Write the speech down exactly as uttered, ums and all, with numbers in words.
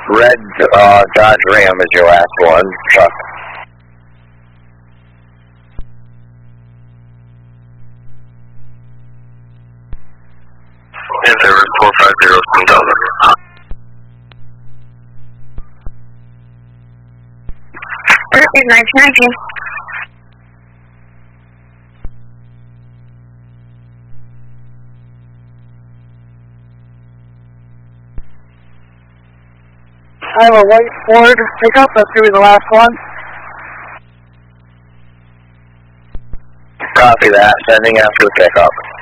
Red uh, Dodge Ram is your last one, truck. And there was four five zero one thousand. Perfect, nineteen nineteen. I have a white Ford pickup, that's going to be the last one. Copy that, sending after the pickup.